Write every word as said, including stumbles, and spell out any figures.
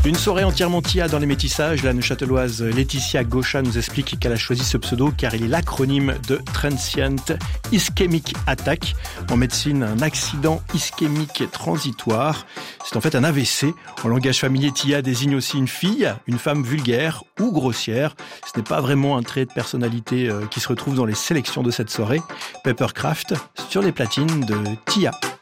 Une soirée entièrement T I A dans les métissages. La neuchâteloise Laetitia Gauchat nous explique qu'elle a choisi ce pseudo car il est l'acronyme de Transient Ischemic Attack. En médecine, un accident ischémique transitoire. C'est en fait un A V C. En langage familier, T I A désigne aussi une fille, une femme vulgaire ou grossière. Ce n'est pas vraiment un trait de personnalité qui se retrouve dans les sélections de cette soirée. Papercraft sur les platines de T I A.